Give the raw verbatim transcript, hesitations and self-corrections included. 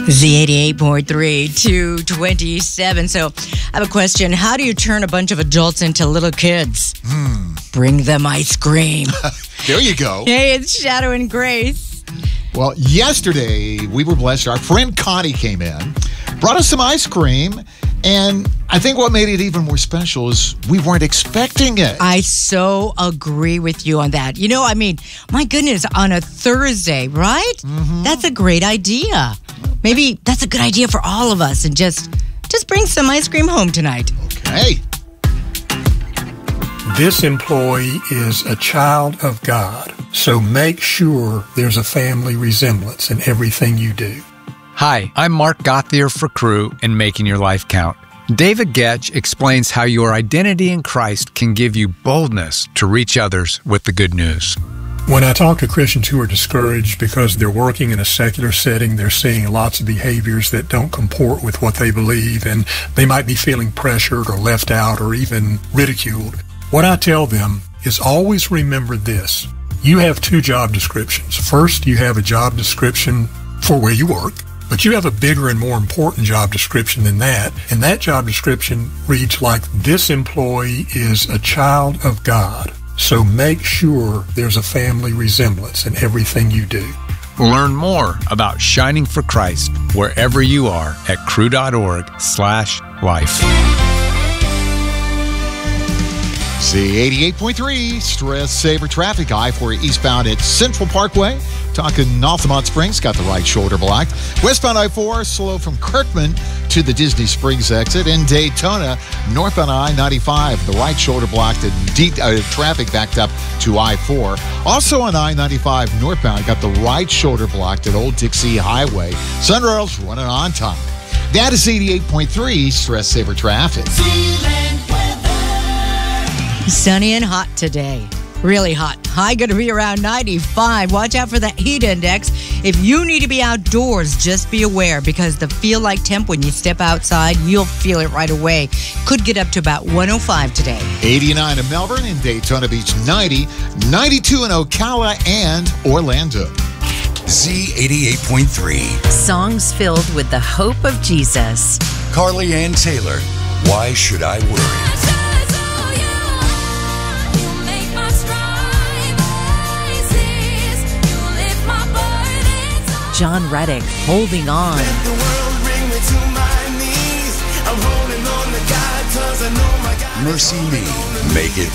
Z eighty-eight point three, two twenty-seven. So I have a question. How do you turn a bunch of adults into little kids? Hmm. Bring them ice cream. There you go. Hey, it's Shadow and Grace. Well, yesterday we were blessed. Our friend Connie came in, brought us some ice cream, and I think what made it even more special is we weren't expecting it. I so agree with you on that. You know, I mean, my goodness, on a Thursday, right? Mm-hmm. That's a great idea. Maybe that's a good idea for all of us, and just just bring some ice cream home tonight. Okay. This employee is a child of God, so make sure there's a family resemblance in everything you do. Hi, I'm Mark Gothier for Crew and Making Your Life Count. David Getch explains how your identity in Christ can give you boldness to reach others with the good news. When I talk to Christians who are discouraged because they're working in a secular setting, they're seeing lots of behaviors that don't comport with what they believe, and they might be feeling pressured or left out or even ridiculed. What I tell them is always remember this. You have two job descriptions. First, you have a job description for where you work, but you have a bigger and more important job description than that. And that job description reads like, this employee is a child of God. So make sure there's a family resemblance in everything you do. Learn more about Shining for Christ wherever you are at crew.org slash life. Z eighty-eight point three, Stress Saver Traffic. I four eastbound at Central Parkway. Talking Altamont Springs, got the right shoulder blocked. Westbound I four, slow from Kirkman to the Disney Springs exit. In Daytona, northbound I ninety-five, the right shoulder blocked and deep, uh, traffic backed up to I four. Also on I ninety-five northbound, got the right shoulder blocked at Old Dixie Highway. Sunrail's running on time. That is eighty-eight point three, Stress Saver Traffic. Sunny and hot today. Really hot. High going to be around ninety-five. Watch out for that heat index. If you need to be outdoors, just be aware, because the feel-like temp when you step outside, you'll feel it right away. Could get up to about one oh five today. eighty-nine in Melbourne, in Daytona Beach ninety, ninety-two in Ocala and Orlando. Z eighty-eight point three. Songs filled with the hope of Jesus. Carly Ann Taylor, Why Should I Worry? John Reddick, Holding On. Mercy Me, Make It